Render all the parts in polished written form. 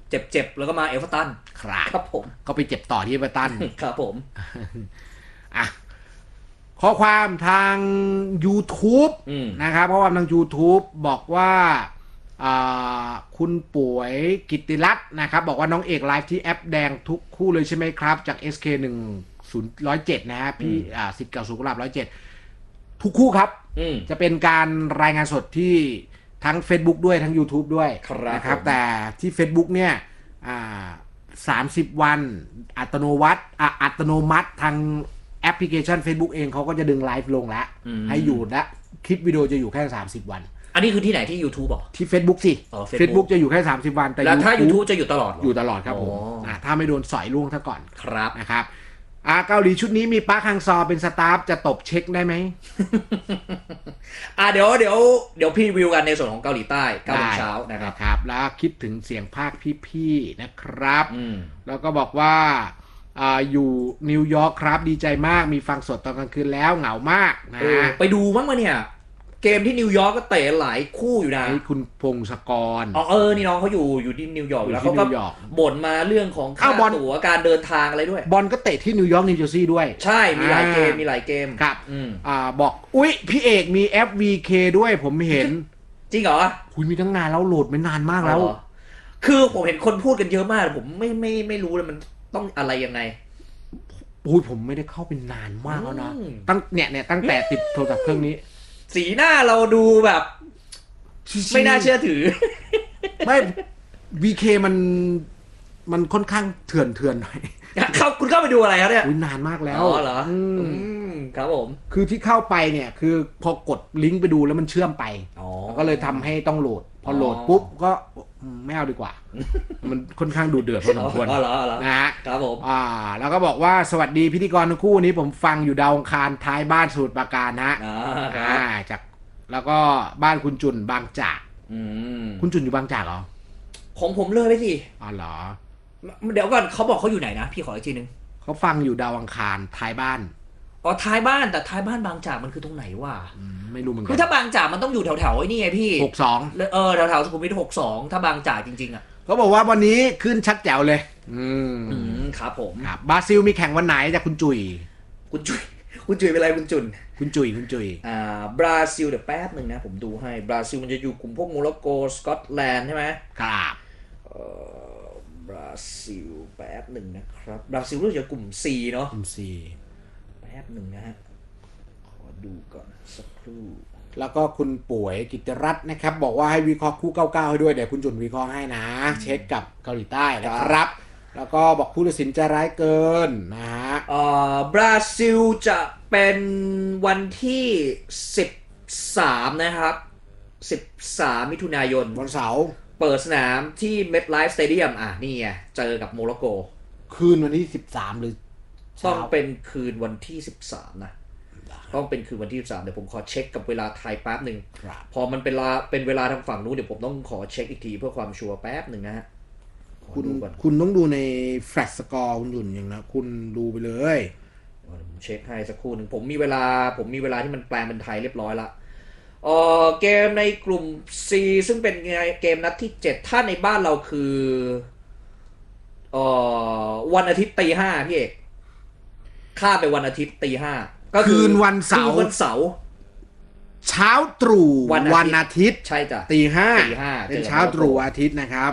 เจ็บแล้วก็มาเอเวอร์ตันครับผมก็ไปเจ็บต่อที่เอเวอร์ตันครับผมอ่ะข้อความทาง YouTube นะครับเพราะว่าทาง YouTube บอกว่าคุณป่วยกิตติรัตน์นะครับบอกว่าน้องเอกไลฟ์ที่แอปแดงทุกคู่เลยใช่ไหมครับจาก SK1007 นะฮะพี่สิทธิ์เก่าสุขุลาภ107ทุกคู่ครับจะเป็นการรายงานสดที่ทั้ง Facebook ด้วยทั้ง YouTube ด้วยนะครับแต่ที่ Facebook เนี่ย30 วันอัตโนมัติทางแอปพลิเคชัน Facebook เองเขาก็จะดึงไลฟ์ลงแล้วให้อยู่และคลิปวิดีโอจะอยู่แค่30 วันอันนี้คือที่ไหนที่ YouTube บอกที่ Facebook สิ Facebook จะอยู่แค่30 วันแต่แล้วถ้า YouTube จะอยู่ตลอดอยู่ตลอดครับผมถ้าไม่โดนสอยล่วงซะก่อนครับนะครับเกาหลีชุดนี้มีปาร์คฮังซอเป็นสตาฟจะตบเช็คได้ไหมเดี๋ยวพี่วิวกันในส่วนของเกาหลีใต้9 โมงเช้านะครับแล้วคิดถึงเสียงภาคพี่ๆนะครับแล้วก็บอกว่าอยู่นิวยอร์กครับดีใจมากมีฟังสดตอนกลางคืนแล้วเหงามากนะไปดูบ้างมาเนี่ยเกมที่นิวยอร์กก็เตะหลายคู่อยู่นะคุณพงศกรนี่น้องเขาอยู่ที่นิวยอร์กแล้วเขาก็บ่นมาเรื่องของค่าตั๋วการเดินทางอะไรด้วยบอลก็เตะที่นิวยอร์กนิวเจอร์ซีย์ด้วยใช่มีหลายเกมครับบอกอุ๊ยพี่เอกมี FVK ด้วยผมเห็นจริงเหรอคุณมีตั้งนานแล้วโหลดไม่นานมากแล้วคือผมเห็นคนพูดกันเยอะมากผมไม่รู้เลยมันต้องอะไรยังไงผมไม่ได้เข้าเป็นนานมากแล้วนะตั้งแต่ติดโทรศัพท์เครื่องนี้สีหน้าเราดูแบบไม่น่าเชื่อถือไม่ VK มันค่อนข้างเถื่อนหน่อยคุณเข้าไปดูอะไรครับเนี่ยนานมากแล้วเหรอครับผมคือที่เข้าไปเนี่ยคือพอกดลิงก์ไปดูแล้วมันเชื่อมไปก็เลยทำให้ต้องโหลดพอโหลดปุ๊บก็ไม่เอาดีกว่ามันค่อนข้างดูเดือดพอสมควรนะฮะครับผมแล้วก็บอกว่าสวัสดีพิธีกรทั้งคู่นี้ผมฟังอยู่ดาวอังคารท้ายบ้านสมุทรปราการนะจากแล้วก็บ้านคุณจุนบางจากคุณจุนอยู่บางจากเหรอของผมเลยไปสิเหรอเดี๋ยวก่อนเขาบอกเขาอยู่ไหนนะพี่ขออีกทีนึงเขาฟังอยู่ดาวอังคารท้ายบ้านท้ายบ้านแต่ท้ายบ้านบางจากมันคือตรงไหนวะไม่รู้เหมือนกันคือถ้าบางจากมันต้องอยู่แถวไอ้นี่ไงพี่ 62 แถวสุขุมวิท62ถ้าบางจากจริงๆอ่ะเขาบอกว่าวันนี้ขึ้นชัดแจ๋วเลยครับผมครับบราซิลมีแข่งวันไหนจากคุณจุ๋ยเป็นไรคุณจุ๋ยบราซิลเดี๋ยวแป๊บนึงนะผมดูให้บราซิลมันจะอยู่กลุ่มพวกโมร็อกโกสกอตแลนด์ใช่ไหมครับบราซิลแป๊บนึงนะครับบราซิลรู้จักกลุ่ม C เนาะกลุ่ม Cแป๊บนึงนะฮะขอดูก่อนสักครู่แล้วก็คุณป่วยกิตรัตน์นะครับบอกว่าให้วิเคราะห์คู่99ให้ด้วยเดี๋ยวคุณจุนวิเคราะห์ให้นะเช็คกับเกาหลีใต้นะครับแล้วก็บอกผู้ตัดสินจะร้ายเกินนะฮะบราซิลจะเป็นวันที่13นะครับ13มิถุนายนวันเสาร์เปิดสนามที่ MetLife Stadium นี่ไงเจอกับโมร็อกโกคืนวันที่13หรือต้องเป็นคืนวันที่13นะต้องเป็นคืนวันที่13เดี๋ยวผมขอเช็คกับเวลาไทยแป๊บนึงพอมันเป็นเวลาทางฝั่งนู้นเดี๋ยวผมต้องขอเช็คอีกทีเพื่อความชัวร์แป๊บนึงนะฮะคุณต้องดูในแฟลชสกอร์คุณหยุ่นอย่างนะคุณดูไปเลยผมเช็คให้สักครู่นึงผมมีเวลาที่มันแปลเป็นไทยเรียบร้อยละเกมในกลุ่ม C ซึ่งเป็นเกมนัดที่7ถ้าในบ้านเราคือวันอาทิตย์ 5:00 พี่เอกข้ามไปวันอาทิตย์ 5:00ก็คืนวันเสาร์เช้าตรู่วันอาทิตย์ใช่จ้ะ 5:00เป็นเช้าตรู่อาทิตย์นะครับ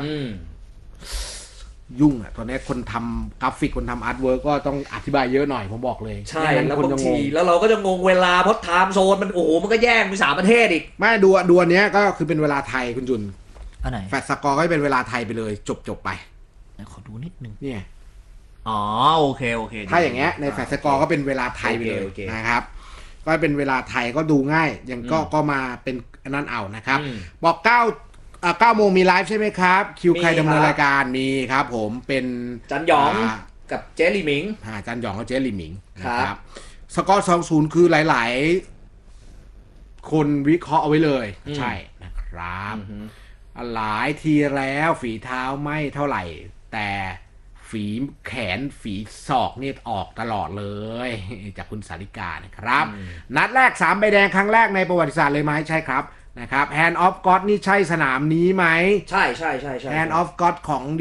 ยุ่งตอนนี้คนทำกราฟิกคนทำอาร์ตเวิร์กก็ต้องอธิบายเยอะหน่อยผมบอกเลยใช่แล้วบางทีแล้วเราก็จะงงเวลาเพราะไทม์โซนมันมันก็แย่งมี3ประเทศอีกไม่ดูอันนี้ก็คือเป็นเวลาไทยคุณจุนอันไหนแฟลชสกอร์ก็เป็นเวลาไทยไปเลยจบไปขอดูนิดนึงเนี่ยโอเคถ้าอย่างเงี้ยในแฟลชสกอร์ก็เป็นเวลาไทยไปเลยนะครับก็เป็นเวลาไทยก็ดูง่ายอย่างก็มาเป็นอันนั้นเอานะครับบอก9 โมงมีไลฟ์ใช่ไหมครับคิวใครดำเนินรายการมีครับผมเป็นจันหยองกับเจลี่หมิงจันหยองกับเจลี่หมิงนะครับสกอร์20คือหลายๆคนวิเคราะห์เอาไว้เลยใช่นะครับหลายทีแล้วฝีเท้าไม่เท่าไหร่แต่ฝีแขนฝีศอกนี่ออกตลอดเลยจากคุณสาริกานะครับนัดแรก3 ใบแดงครั้งแรกในประวัติศาสตร์เลยไหมใช่ครับนะครับ Hand of God นี่ใช่สนามนี้ไหมใช่ Hand of God ของ